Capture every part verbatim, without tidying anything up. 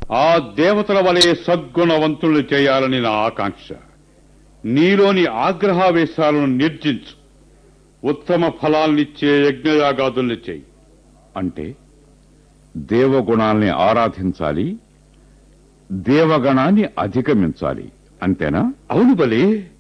ఆ దేవతల వలె సద్గుణవంతులు చేయాలని నా ఆకాంక్ష. నీలోని ఆగ్రహావేశాలను నిర్జించు. ఉత్తమ ఫలాల్నిచ్చే యజ్ఞయాగాదుల్ని చేయి. అంటే దేవగుణాల్ని ఆరాధించాలి, దేవగణాన్ని అధిగమించాలి, అంతేనా? అవును బలి.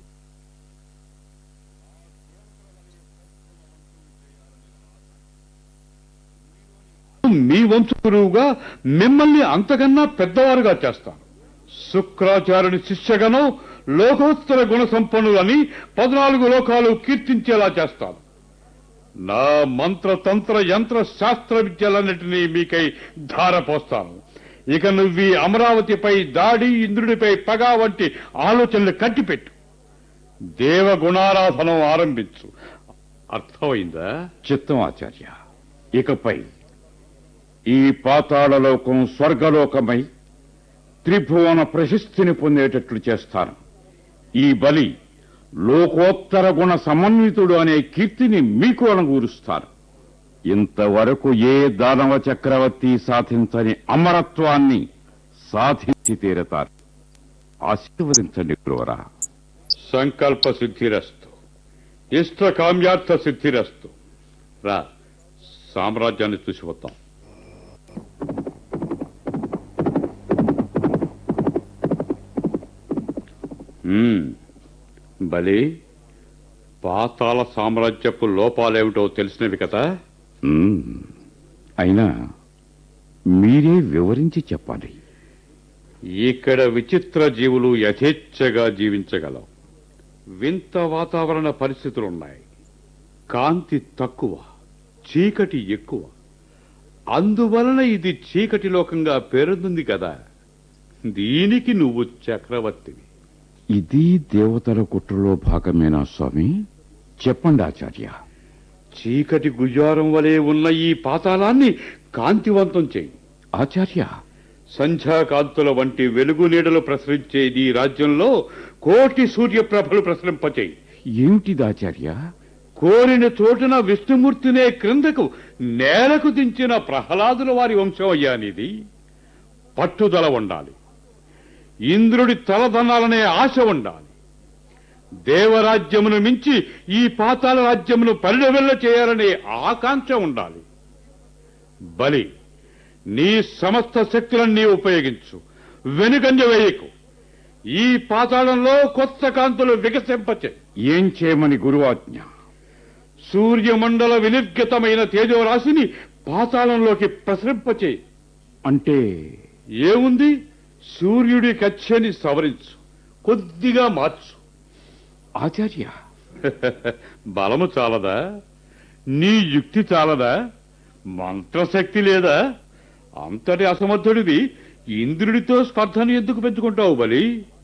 మీ వంశగురువుగా మిమ్మల్ని అంతకన్నా పెద్దవారుగా చేస్తాను. శుక్రాచార్యుని శిష్యగణం లోకోత్తర గుణ సంపన్నులని పద్నాలుగు లోకాలు కీర్తించేలా చేస్తాను. నా మంత్ర తంత్ర యంత్ర శాస్త్ర విద్యలన్నిటినీ మీకై ధారపోస్తాను. ఇక నువ్వు అమరావతిపై దాడి, ఇంద్రుడిపై పగ వంటి ఆలోచనలు కట్టిపెట్టు. దేవగుణారాధనం ఆరంభించు. అర్థమైందా? చిత్తం ఆచార్య. ఇకపై ఈ పాతాళలోకం స్వర్గలోకమై త్రిభువన ప్రశస్తిని పొందేటట్లు చేస్తాను. ఈ బలి లోకోత్తర గుణ సమన్వితుడు అనే కీర్తిని మీకు అనుగూరుస్తాను. ఇంతవరకు ఏ దానవ చక్రవర్తి సాధించని అమరత్వాన్ని సాధించి తీరతారు. ఆశీర్వదించండి గురువరా. సంకల్ప సిద్ధిరస్తు, ఇష్ట కామ్యార్థ సిద్ధిరస్తు. రా, సామ్రాజ్యాన్ని చూసి వద్దాం. బలి, పాతాళ సామ్రాజ్యపు లోపాలేమిటో తెలిసినవి కదా. అయినా మీరే వివరించి చెప్పాలి. ఇక్కడ విచిత్ర జీవులు యథేచ్ఛగా జీవించగలవు. వింత వాతావరణ పరిస్థితులున్నాయి. కాంతి తక్కువ, చీకటి ఎక్కువ. అందువలన ఇది చీకటి లోకంగా పేరొందింది కదా. దీనికి నువ్వు చక్రవర్తివి. ఇది దేవతల కుట్రలో భాగమేనా స్వామి? చెప్పండి ఆచార్య. చీకటి గుజారం వలె ఉన్న ఈ పాతాళాన్ని కాంతివంతం చేయి. ఆచార్య, సంధ్యాకాంతుల వంటి వెలుగు నీడలు ప్రసరించే ఈ రాజ్యంలో కోటి సూర్యప్రభలు ప్రసరింపచేయి. ఏమిటిది ఆచార్య? కోరిన చోటున విష్ణుమూర్తినే క్రిందకు నేలకు దించిన ప్రహ్లాదుల వారి వంశం అయ్యానిది. పట్టుదల ఉండాలి. ఇంద్రుడి తలదనాలనే ఆశ ఉండాలి. దేవరాజ్యమును మించి ఈ పాతాళ రాజ్యమును పరిణవెల్ల చేయాలనే ఆకాంక్ష ఉండాలి. బలి, నీ సమస్త శక్తులన్నీ ఉపయోగించు. వెనుకంజ వేయకు. ఈ పాతాళంలో కొత్త కాంతులు వికసింపచే. ఏం చేయమని గురువాజ్ఞ? సూర్యమండల వినిర్గతమైన తేజోరాశిని పాతాళంలోకి ప్రసరింపచే. అంటే ఏముంది? సూర్యుడి కచ్చని సవరించు, కొద్దిగా మార్చు. ఆచార్య, బలము చాలదా? నీ యుక్తి చాలదా? మంత్రశక్తి లేదా? అంతటి అసమర్థుడివి ఇంద్రుడితో స్పర్ధను ఎందుకు పెంచుకుంటావు బలి?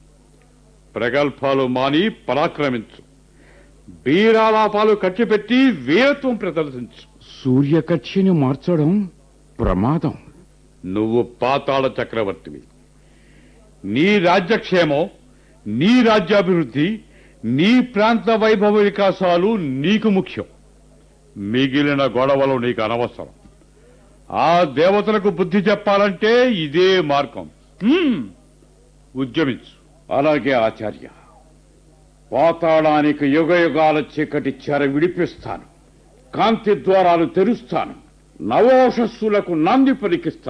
ప్రగల్భాలు మాని పరాక్రమించు. బీరాలాపాలు కట్టిపెట్టి వీరత్వం ప్రదర్శించు. సూర్యకక్షిని మార్చడం ప్రమాదం. నువ్వు పాతాళ చక్రవర్తివి. నీ రాజ్యక్షేమం, నీ రాజ్యాభివృద్ధి, నీ ప్రాంత వైభవ వికాసాలు నీకు ముఖ్యం. మిగిలిన గొడవలు నీకు అనవసరం. ఆ దేవతలకు బుద్ధి చెప్పాలంటే ఇదే మార్గం. ఉద్యమించు. అలాగే ఆచార్య. పాతాళానికి యుగ యుగాల చీకటి చెర విడిపిస్తాను. కాంతి ద్వారాలు తెరుస్తాను. నవోషస్సులకు నాంది పలికిస్తాను.